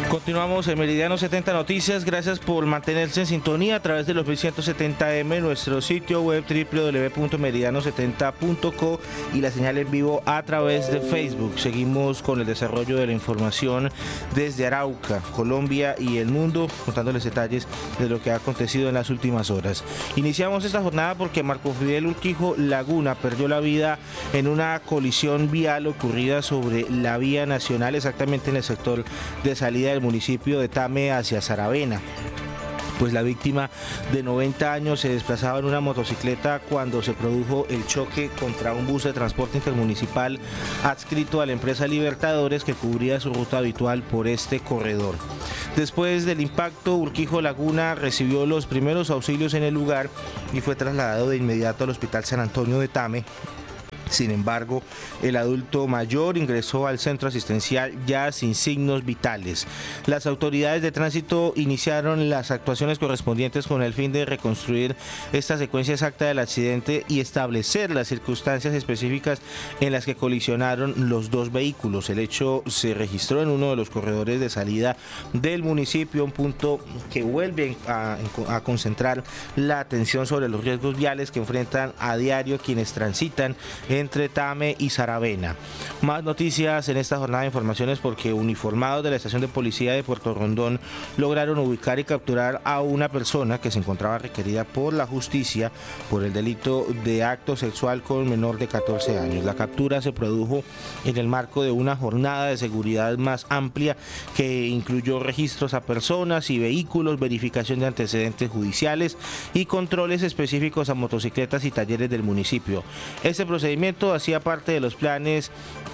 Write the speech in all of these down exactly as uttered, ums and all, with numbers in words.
Continuamos en Meridiano setenta Noticias. Gracias por mantenerse en sintonía a través de los mil ciento setenta eme, nuestro sitio web doble u doble u doble u punto meridiano setenta punto co y la señal en vivo a través de Facebook. Seguimos con el desarrollo de la información desde Arauca, Colombia y el mundo, contándoles detalles de lo que ha acontecido en las últimas horas. Iniciamos esta jornada porque Marco Fidel Urquijo Laguna perdió la vida en una colisión vial ocurrida sobre la vía nacional, exactamente en el sector de salida del municipio de Tame hacia Saravena. Pues la víctima de noventa años se desplazaba en una motocicleta cuando se produjo el choque contra un bus de transporte intermunicipal adscrito a la empresa Libertadores que cubría su ruta habitual por este corredor. Después del impacto, Urquijo Laguna recibió los primeros auxilios en el lugar y fue trasladado de inmediato al Hospital San Antonio de Tame. Sin embargo, el adulto mayor ingresó al centro asistencial ya sin signos vitales. Las autoridades de tránsito iniciaron las actuaciones correspondientes con el fin de reconstruir esta secuencia exacta del accidente y establecer las circunstancias específicas en las que colisionaron los dos vehículos. El hecho se registró en uno de los corredores de salida del municipio, un punto que vuelve a, a concentrar la atención sobre los riesgos viales que enfrentan a diario quienes transitan entre Tame y Saravena. Más noticias en esta jornada de informaciones porque uniformados de la estación de policía de Puerto Rondón lograron ubicar y capturar a una persona que se encontraba requerida por la justicia por el delito de acto sexual con menor de catorce años. La captura se produjo en el marco de una jornada de seguridad más amplia que incluyó registros a personas y vehículos, verificación de antecedentes judiciales y controles específicos a motocicletas y talleres del municipio. Este procedimiento hacía parte de los planes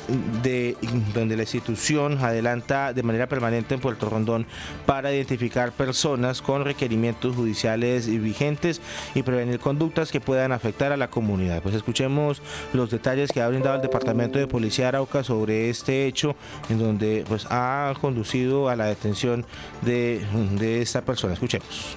de donde la institución adelanta de manera permanente en Puerto Rondón para identificar personas con requerimientos judiciales vigentes y prevenir conductas que puedan afectar a la comunidad. Pues escuchemos los detalles que ha brindado el Departamento de Policía de Arauca sobre este hecho, en donde pues ha conducido a la detención de, de esta persona. Escuchemos.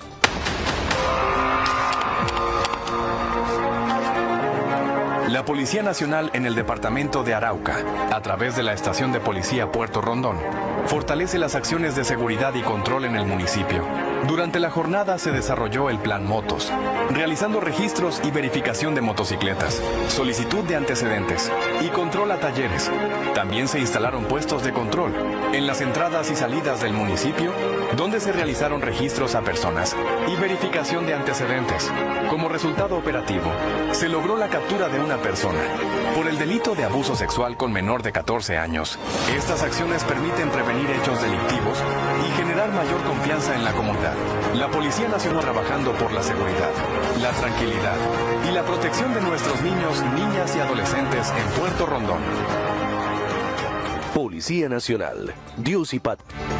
La Policía Nacional en el Departamento de Arauca, a través de la Estación de Policía Puerto Rondón, fortalece las acciones de seguridad y control en el municipio. Durante la jornada se desarrolló el Plan Motos, realizando registros y verificación de motocicletas, solicitud de antecedentes y control a talleres. También se instalaron puestos de control en las entradas y salidas del municipio, donde se realizaron registros a personas y verificación de antecedentes. Como resultado operativo, se logró la captura de una persona por el delito de abuso sexual con menor de catorce años. Estas acciones permiten prevenir hechos delictivos y generar mayor confianza en la comunidad. La Policía Nacional trabajando por la seguridad, la tranquilidad y la protección de nuestros niños, niñas y adolescentes en Puerto Rondón. Policía Nacional, Dios y Patria.